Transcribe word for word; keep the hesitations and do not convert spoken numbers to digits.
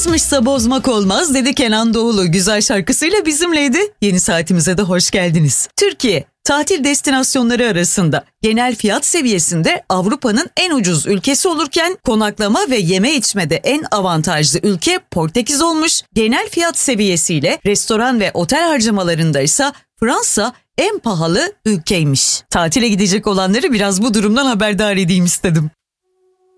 Yazmışsa bozmak olmaz dedi Kenan Doğulu. Güzel şarkısıyla bizimleydi. Yeni saatimize de hoş geldiniz. Türkiye, tatil destinasyonları arasında genel fiyat seviyesinde Avrupa'nın en ucuz ülkesi olurken konaklama ve yeme içmede en avantajlı ülke Portekiz olmuş. Genel fiyat seviyesiyle restoran ve otel harcamalarında ise Fransa en pahalı ülkeymiş. Tatile gidecek olanları biraz bu durumdan haberdar edeyim istedim.